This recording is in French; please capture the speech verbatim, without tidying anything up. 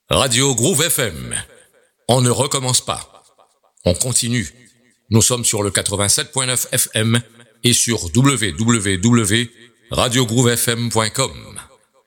Radio Groove F M. On ne recommence pas. On continue. Nous sommes sur le quatre-vingt-sept point neuf F M et sur w w w point radio groove f m point com.